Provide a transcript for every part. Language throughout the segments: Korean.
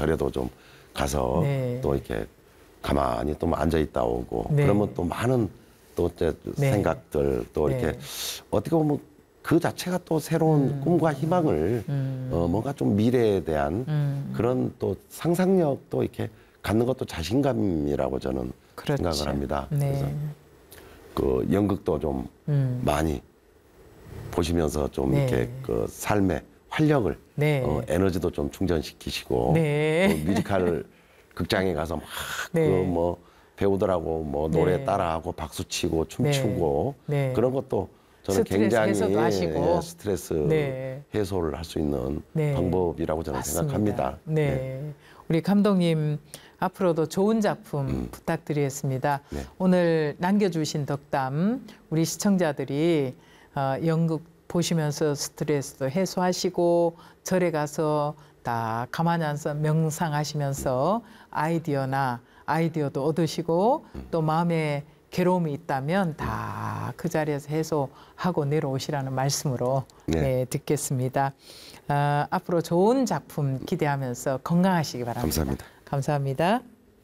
절에도 좀 가서 네. 또 이렇게 가만히 또 앉아 있다 오고 네. 그러면 또 많은 또 이제 네. 생각들 또 네. 이렇게 어떻게 보면 그 자체가 또 새로운 꿈과 희망을 뭔가 좀 미래에 대한 그런 또 상상력도 이렇게 갖는 것도 자신감이라고 저는 그렇죠. 생각을 합니다. 네. 그래서 그 연극도 좀 많이 보시면서 좀 네. 이렇게 그 삶의 활력을 네. 에너지도 좀 충전시키시고 네. 또 뮤지컬 극장에 가서 막 그 네. 뭐 배우들하고 뭐 노래 네. 따라하고 박수치고 춤추고 네. 그런 것도 저는 스트레스 굉장히 해소도 하시고. 스트레스 네. 해소를 할 수 있는 네. 방법이라고 저는 맞습니다. 생각합니다. 네. 우리 감독님 앞으로도 좋은 작품 부탁드리겠습니다. 네. 오늘 남겨주신 덕담 우리 시청자들이 연극 보시면서 스트레스도 해소하시고 절에 가서 다 가만히 앉아서 명상하시면서 아이디어도 얻으시고 또 마음에 괴로움이 있다면 다 그 자리에서 해소하고 내려오시라는 말씀으로 네. 네, 듣겠습니다. 앞으로 좋은 작품 기대하면서 건강하시기 바랍니다. 감사합니다. 감사합니다.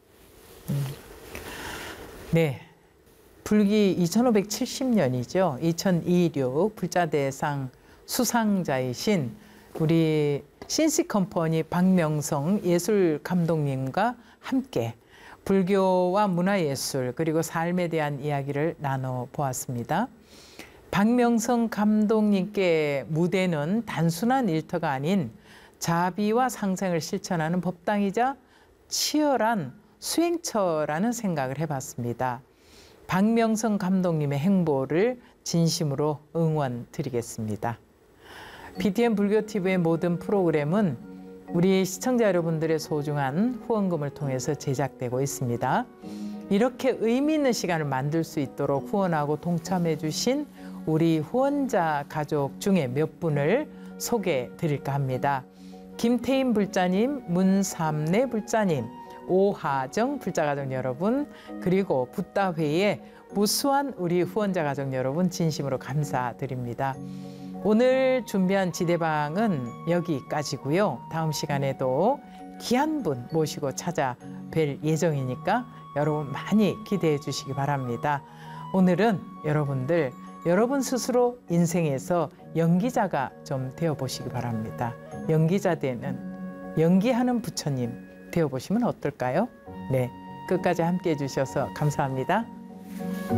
네, 불기 2570년이죠. 2026 불자대상 수상자이신 우리 신시컴퍼니 박명성 예술감독님과 함께 불교와 문화예술 그리고 삶에 대한 이야기를 나눠보았습니다. 박명성 감독님께 무대는 단순한 일터가 아닌 자비와 상생을 실천하는 법당이자 치열한 수행처라는 생각을 해봤습니다. 박명성 감독님의 행보를 진심으로 응원드리겠습니다. BTN 불교TV의 모든 프로그램은 우리 시청자 여러분들의 소중한 후원금을 통해서 제작되고 있습니다. 이렇게 의미 있는 시간을 만들 수 있도록 후원하고 동참해 주신 우리 후원자 가족 중에 몇 분을 소개해 드릴까 합니다. 김태인 불자님, 문삼래 불자님, 오하정 불자가족 여러분, 그리고 붓다회의 무수한 우리 후원자 가족 여러분 진심으로 감사드립니다. 오늘 준비한 지대방은 여기까지고요. 다음 시간에도 귀한 분 모시고 찾아뵐 예정이니까 여러분 많이 기대해 주시기 바랍니다. 오늘은 여러분 스스로 인생에서 연기자가 좀 되어보시기 바랍니다. 연기자 되는 연기하는 부처님 되어보시면 어떨까요? 네, 끝까지 함께해 주셔서 감사합니다.